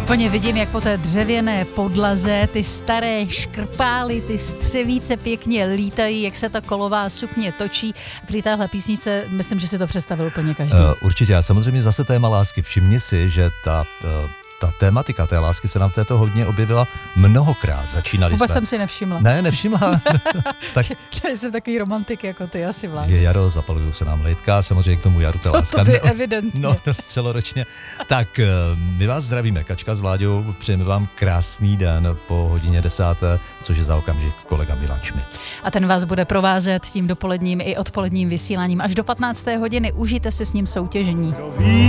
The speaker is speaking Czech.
Úplně vidím, jak po té dřevěné podlaze ty staré škrpály, ty střevíce pěkně lítají, jak se ta kolová sukně točí. Při téhle písničce myslím, že si to představil úplně každý. Určitě, a samozřejmě zase téma lásky. Všimni si, že ta tématika té lásky se nám v této hodině objevila mnohokrát. Začínali Vůbec jsme. jsem si nevšimla. Ne, nevšimla. Tak Já jsem takový romantik jako ty, asi Vláďo. je jaro, zapalují se nám lejtka, samozřejmě k tomu jaru ta láska. To by evidentně. No, celoročně. Tak my vás zdravíme, Kačka s Vláďou, přejeme vám krásný den po hodině 10, což je za okamžik kolega Milan Šmit. A ten vás bude provázet tím dopoledním i odpoledním vysíláním až do 15. hodiny. Užijte si s ním soutěžení.